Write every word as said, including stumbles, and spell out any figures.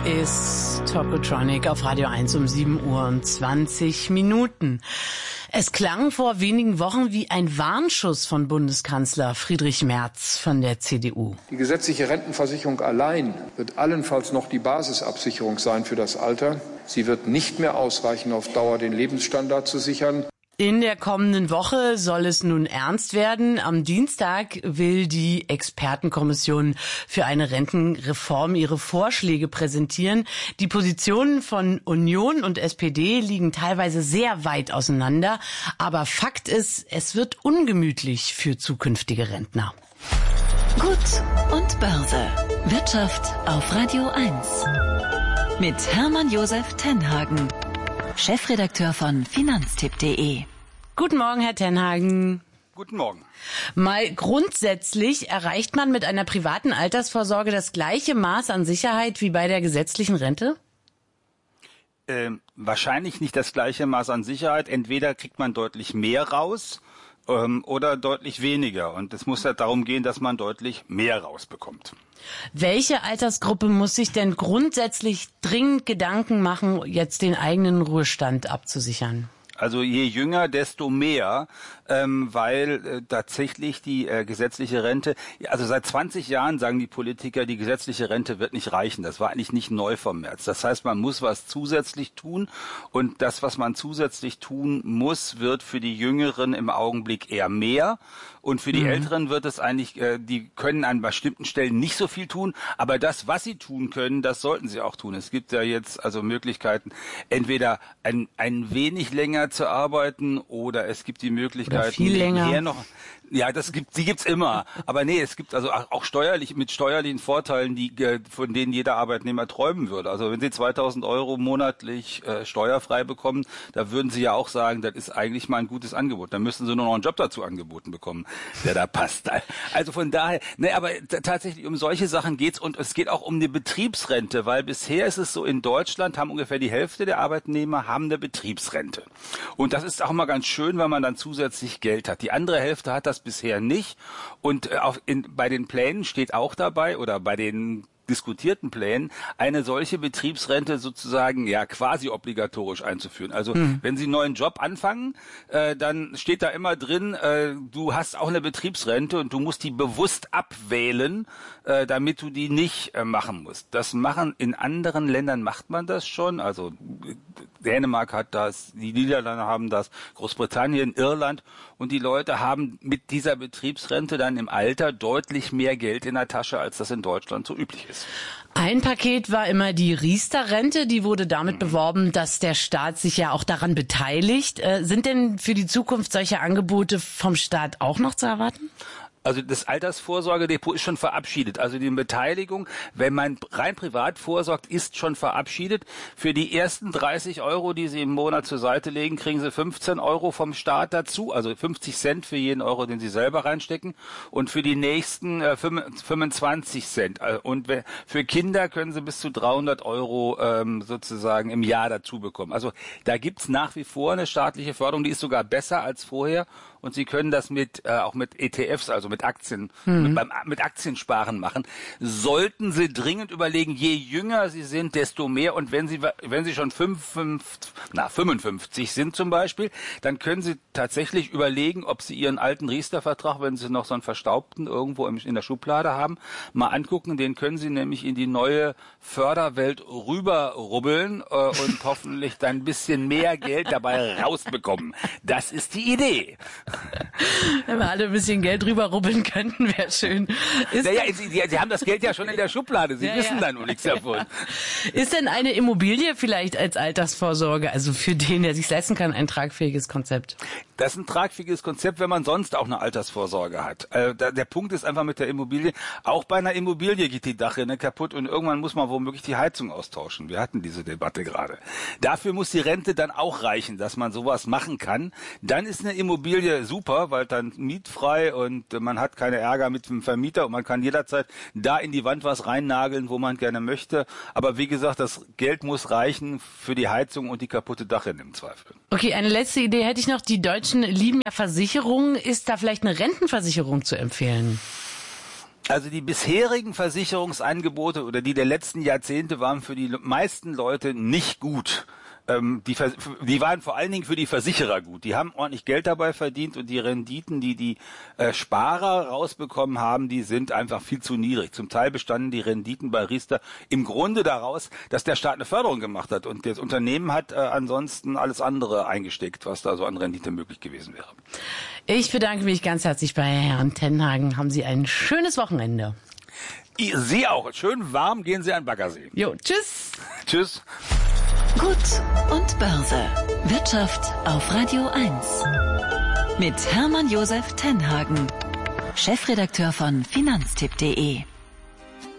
ist Tokotronic auf Radio eins um sieben Uhr und zwanzig Minuten. Es klang vor wenigen Wochen wie ein Warnschuss von Bundeskanzler Friedrich Merz von der C D U. Die gesetzliche Rentenversicherung allein wird allenfalls noch die Basisabsicherung sein für das Alter. Sie wird nicht mehr ausreichen, auf Dauer den Lebensstandard zu sichern. In der kommenden Woche soll es nun ernst werden. Am Dienstag will die Expertenkommission für eine Rentenreform ihre Vorschläge präsentieren. Die Positionen von Union und S P D liegen teilweise sehr weit auseinander. Aber Fakt ist, es wird ungemütlich für zukünftige Rentner. Gut und Börse. Wirtschaft auf Radio eins. Mit Hermann Josef Tenhagen, Chefredakteur von Finanztipp punkt de. Guten Morgen, Herr Tenhagen. Guten Morgen. Mal grundsätzlich, erreicht man mit einer privaten Altersvorsorge das gleiche Maß an Sicherheit wie bei der gesetzlichen Rente? Ähm, wahrscheinlich nicht das gleiche Maß an Sicherheit. Entweder kriegt man deutlich mehr raus ähm, oder deutlich weniger. Und es muss halt darum gehen, dass man deutlich mehr rausbekommt. Welche Altersgruppe muss sich denn grundsätzlich dringend Gedanken machen, jetzt den eigenen Ruhestand abzusichern? Also je jünger, desto mehr, ähm, weil äh, tatsächlich die äh, gesetzliche Rente, also seit zwanzig Jahren sagen die Politiker, die gesetzliche Rente wird nicht reichen. Das war eigentlich nicht neu vom März. Das heißt, man muss was zusätzlich tun und das, was man zusätzlich tun muss, wird für die Jüngeren im Augenblick eher mehr. Und für die mhm. Älteren wird es eigentlich, äh, die können an bestimmten Stellen nicht so viel tun, aber das, was sie tun können, das sollten sie auch tun. Es gibt ja jetzt also Möglichkeiten, entweder ein, ein wenig länger zu arbeiten oder es gibt die Möglichkeit, oder viel länger. noch, ja, das gibt, die gibt's immer. Aber nee, es gibt also auch steuerlich, mit steuerlichen Vorteilen, die, von denen jeder Arbeitnehmer träumen würde. Also wenn Sie zweitausend Euro monatlich äh, steuerfrei bekommen, da würden Sie ja auch sagen, das ist eigentlich mal ein gutes Angebot. Dann müssten Sie nur noch einen Job dazu angeboten bekommen, der da passt. Also von daher, nee, aber t- tatsächlich um solche Sachen geht's und es geht auch um eine Betriebsrente, weil bisher ist es so, in Deutschland haben ungefähr die Hälfte der Arbeitnehmer haben eine Betriebsrente. Und das ist auch mal ganz schön, weil man dann zusätzlich Geld hat. Die andere Hälfte hat das bisher nicht. Und äh, auch in, bei den Plänen steht auch dabei, oder bei den diskutierten Plänen, eine solche Betriebsrente sozusagen ja quasi obligatorisch einzuführen. Also hm. wenn Sie einen neuen Job anfangen, äh, dann steht da immer drin, äh, du hast auch eine Betriebsrente und du musst die bewusst abwählen, äh, damit du die nicht äh, machen musst. Das machen in anderen Ländern macht man das schon. Also Dänemark hat das, die Niederlande haben das, Großbritannien, Irland, und die Leute haben mit dieser Betriebsrente dann im Alter deutlich mehr Geld in der Tasche, als das in Deutschland so üblich ist. Ein Paket war immer die Riester-Rente, die wurde damit mhm. beworben, dass der Staat sich ja auch daran beteiligt. Äh, sind denn für die Zukunft solche Angebote vom Staat auch noch zu erwarten? Also das Altersvorsorgedepot ist schon verabschiedet. Also die Beteiligung, wenn man rein privat vorsorgt, ist schon verabschiedet. Für die ersten dreißig Euro, die Sie im Monat zur Seite legen, kriegen Sie fünfzehn Euro vom Staat dazu. Also fünfzig Cent für jeden Euro, den Sie selber reinstecken. Und für die nächsten äh, fünfundzwanzig Cent. Und für Kinder können Sie bis zu dreihundert Euro ähm, sozusagen im Jahr dazu bekommen. Also da gibt's nach wie vor eine staatliche Förderung, die ist sogar besser als vorher. Und Sie können das mit äh, auch mit E T Fs, also mit Aktien, mhm. mit, beim, mit Aktiensparen machen. Sollten Sie dringend überlegen, je jünger Sie sind, desto mehr. Und wenn Sie wenn Sie schon fünf, fünf, na, fünfundfünfzig sind zum Beispiel, dann können Sie tatsächlich überlegen, ob Sie Ihren alten Riester-Vertrag, wenn Sie noch so einen verstaubten irgendwo im, in der Schublade haben, mal angucken. Den können Sie nämlich in die neue Förderwelt rüberrubbeln äh, und hoffentlich dann ein bisschen mehr Geld dabei rausbekommen. Das ist die Idee. Wenn wir alle ein bisschen Geld rüberrubbeln könnten, wäre schön. Ist naja, Sie, Sie haben das Geld ja schon in der Schublade. Sie ja, wissen ja. da nur nichts davon. Ja. Ist denn eine Immobilie vielleicht als Altersvorsorge, also für den, der sich leisten kann, ein tragfähiges Konzept? Das ist ein tragfähiges Konzept, wenn man sonst auch eine Altersvorsorge hat. Äh, da, der Punkt ist einfach mit der Immobilie, auch bei einer Immobilie geht die Dachrinne kaputt und irgendwann muss man womöglich die Heizung austauschen. Wir hatten diese Debatte gerade. Dafür muss die Rente dann auch reichen, dass man sowas machen kann. Dann ist eine Immobilie super, weil dann mietfrei und man hat keine Ärger mit dem Vermieter und man kann jederzeit da in die Wand was reinnageln, wo man gerne möchte. Aber wie gesagt, das Geld muss reichen für die Heizung und die kaputte Dachrinne im Zweifel. Okay, eine letzte Idee hätte ich noch. Die Deutschen lieben ja Versicherungen. Ist da vielleicht eine Rentenversicherung zu empfehlen? Also die bisherigen Versicherungsangebote oder die der letzten Jahrzehnte waren für die meisten Leute nicht gut. Ähm, die, die waren vor allen Dingen für die Versicherer gut. Die haben ordentlich Geld dabei verdient und die Renditen, die die äh, Sparer rausbekommen haben, die sind einfach viel zu niedrig. Zum Teil bestanden die Renditen bei Riester im Grunde daraus, dass der Staat eine Förderung gemacht hat und das Unternehmen hat äh, ansonsten alles andere eingesteckt, was da so an Rendite möglich gewesen wäre. Ich bedanke mich ganz herzlich bei Herrn Tenhagen. Haben Sie ein schönes Wochenende. Sie auch. Schön warm gehen Sie an den Baggersee. Jo, tschüss. Tschüss. Gut und Börse. Wirtschaft auf Radio eins. Mit Hermann Josef Tenhagen, Chefredakteur von Finanztipp punkt de.